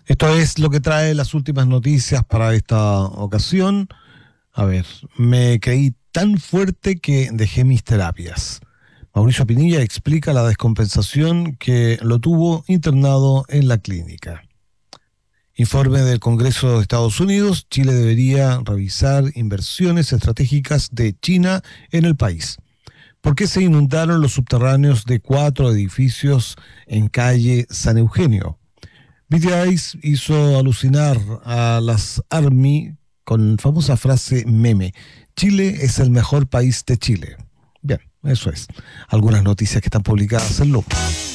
Esto es lo que trae las últimas noticias para esta ocasión. A ver, me creí tan fuerte que dejé mis terapias. Mauricio Pinilla explica la descompensación que lo tuvo internado en la clínica. Informe del Congreso de Estados Unidos, Chile debería revisar inversiones estratégicas de China en el país. ¿Por qué se inundaron los subterráneos de 4 edificios en calle San Eugenio? BTS hizo alucinar a las ARMY con famosa frase meme: Chile es el mejor país de Chile. Bien, eso es. Algunas noticias que están publicadas en Lupa.